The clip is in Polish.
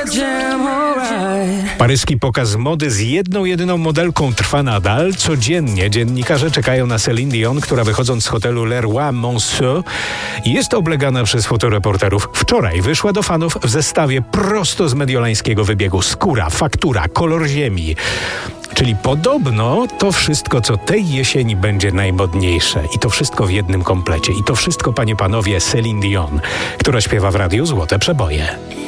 Paryski pokaz mody z jedną jedyną modelką trwa nadal. Codziennie dziennikarze czekają na Céline Dion, która wychodząc z hotelu Leroy Merlin jest oblegana przez fotoreporterów. Wczoraj wyszła do fanów w zestawie prosto z mediolańskiego wybiegu. Skóra, faktura, kolor ziemi. Czyli podobno to wszystko, co tej jesieni będzie najmodniejsze. I to wszystko w jednym komplecie. I to wszystko, panie, panowie, Céline Dion, która śpiewa w radiu złote przeboje.